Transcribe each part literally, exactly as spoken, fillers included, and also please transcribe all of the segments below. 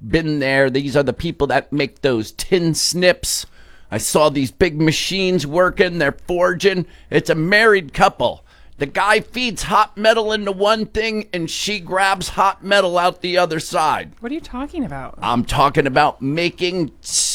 been there. These are the people that make those tin snips. I saw these big machines working. They're forging. It's a married couple. The guy feeds hot metal into one thing, and she grabs hot metal out the other side. What are you talking about? I'm talking about making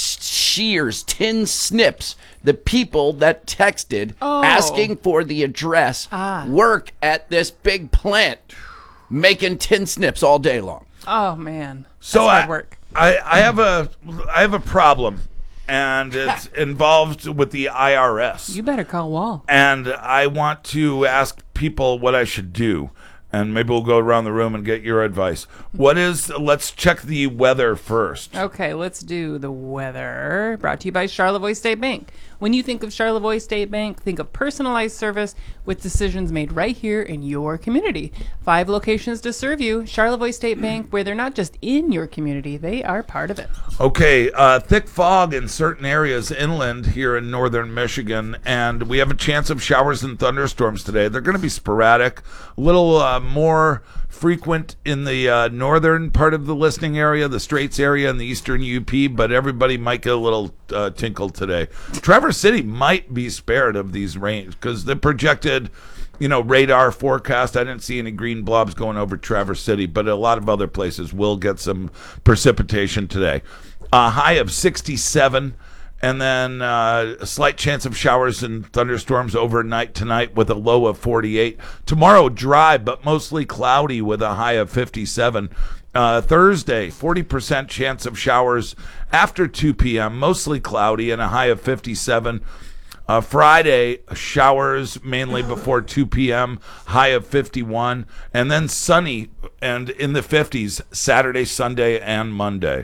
shears, tin snips. The people that texted oh. asking for the address ah. work at this big plant making tin snips all day long. Oh, man. That's so hard I, work. I, I have a I have a problem, and it's involved with the I R S. You better call Wall. And I want to ask people what I should do. And maybe we'll go around the room and get your advice. What is, let's check the weather first. Okay, let's do the weather. Brought to you by Charlevoix State Bank. When you think of Charlevoix State Bank, think of personalized service with decisions made right here in your community. Five locations to serve you. Charlevoix State Bank, where they're not just in your community, they are part of it. Okay, uh, thick fog in certain areas inland here in northern Michigan, and we have a chance of showers and thunderstorms today. They're going to be sporadic, a little uh, more frequent in the uh, northern part of the listening area, the Straits area, and the eastern U P, but everybody might get a little uh, tinkle today. Traverse City might be spared of these rains because the projected, you know, radar forecast, I didn't see any green blobs going over Traverse City, but a lot of other places will get some precipitation today. A high of sixty-seven. And then uh, a slight chance of showers and thunderstorms overnight tonight with a low of forty-eight. Tomorrow, dry but mostly cloudy with a high of fifty-seven. Uh, Thursday, forty percent chance of showers after two p.m., mostly cloudy and a high of fifty-seven. Uh, Friday, showers mainly before two p.m., high of fifty-one. And then sunny and in the fifties Saturday, Sunday, and Monday.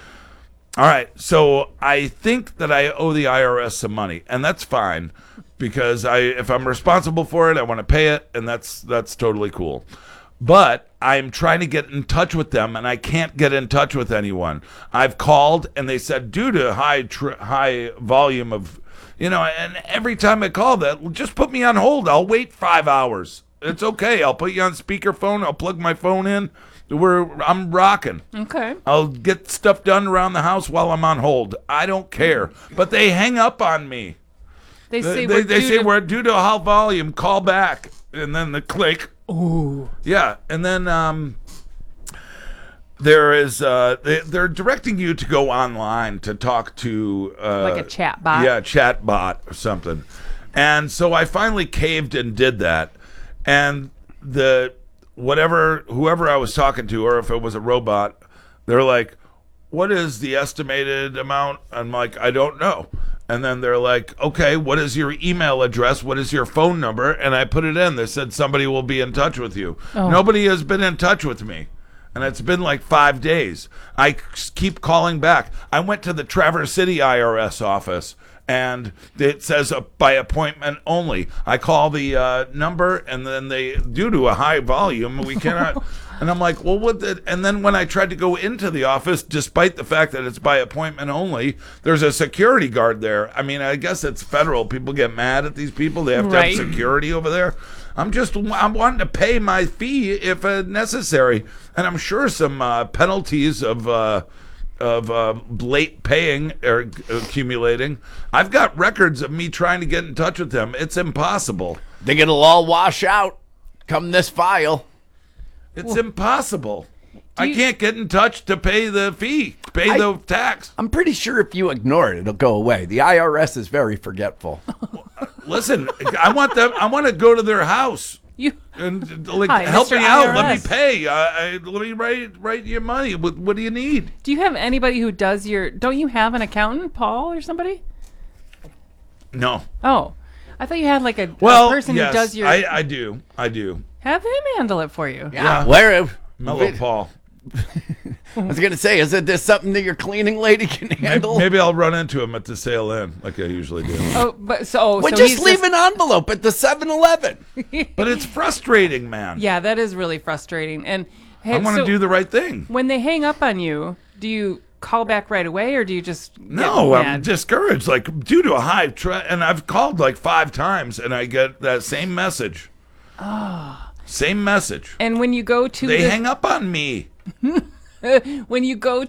All right, so I think that I owe the I R S some money, and that's fine because I, if I'm responsible for it, I want to pay it, and that's that's totally cool. But I'm trying to get in touch with them, and I can't get in touch with anyone. I've called, and they said due to high tr- high volume of, you know, and every time I call that, just put me on hold. I'll wait five hours. It's okay. I'll put you on speakerphone. I'll plug my phone in. We're I'm rocking. Okay. I'll get stuff done around the house while I'm on hold. I don't care. But they hang up on me. They say they, we're they due say to- we're due to high volume. Call back, and then the click. Ooh. Yeah, and then um, there is uh, they, they're directing you to go online to talk to uh, Like a chat bot? Yeah, chat bot or something. And so I finally caved and did that, and the. Whatever, whoever I was talking to, or if it was a robot, they're like, what is the estimated amount? I'm like, I don't know. And then they're like, okay, what is your email address? What is your phone number? And I put it in. They said somebody will be in touch with you. Oh. Nobody has been in touch with me. And it's been like five days. I keep calling back. I went to the Traverse City I R S office, and it says uh, by appointment only. I call the uh, number, and then they, due to a high volume, we cannot. And I'm like, well, what? The, and then when I tried to go into the office, despite the fact that it's by appointment only, there's a security guard there. I mean, I guess it's federal. People get mad at these people. They have to Right. have security over there. I'm just, I'm wanting to pay my fee if uh, necessary. And I'm sure some uh, penalties of, uh, of uh, late paying are accumulating. I've got records of me trying to get in touch with them. It's impossible. Think it'll all wash out come this file. It's impossible. I you- can't get in touch to pay the fee, pay I- the tax. I'm pretty sure if you ignore it, it'll go away. The I R S is very forgetful. Listen, I want them. I want to go to their house You. and like Hi, help Mister me out. Let I R me S. pay. I, I, let me write write your money. What, what do you need? Do you have anybody who does your? Don't you have an accountant, Paul, or somebody? No. Oh, I thought you had like a, Well, a person yes, who does your. I, I do. I do. Have him handle it for you. Yeah. Where? Mellow Paul. I was gonna say, is it this something that your cleaning lady can Maybe, handle? maybe I'll run into him at the sail in, like I usually do. Oh, but so well, so just he's leave an envelope at the seven eleven. But it's frustrating, man. Yeah, that is really frustrating. And hey, I want to so do the right thing. when they hang up on you, do you call back right away, or do you just get No, I'm mad? discouraged. Like due to a high, tra- and I've called like five times, and I get that same message. Ah. Same message. And when you go to They the, hang up on me. when you go